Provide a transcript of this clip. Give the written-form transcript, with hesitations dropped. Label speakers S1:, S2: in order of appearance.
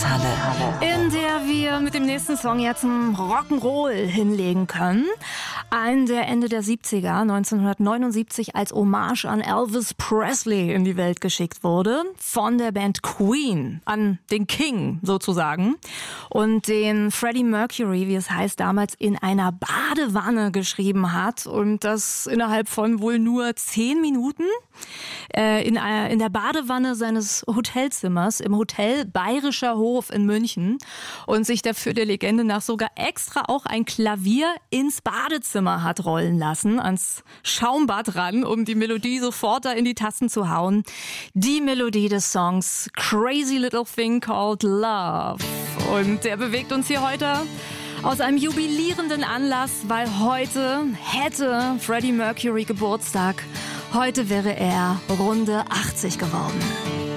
S1: Tanzhalle.
S2: In der wir mit dem nächsten Song jetzt einen Rock'n'Roll hinlegen können. Einen, der Ende der 70er, 1979, als Hommage an Elvis Presley in die Welt geschickt wurde. Von der Band Queen, an den King sozusagen. Und den Freddie Mercury, wie es heißt, damals in einer Badewanne geschrieben hat. Und das innerhalb von wohl nur 10 Minuten. In der Badewanne seines Hotelzimmers im Hotel Bayerischer Hof in München und sich dafür der Legende nach sogar extra auch ein Klavier ins Badezimmer hat rollen lassen, ans Schaumbad ran, um die Melodie sofort da in die Tasten zu hauen. Die Melodie des Songs Crazy Little Thing Called Love. Und der bewegt uns hier heute aus einem jubilierenden Anlass, weil heute hätte Freddie Mercury Geburtstag. Heute wäre er Runde 80 geworden.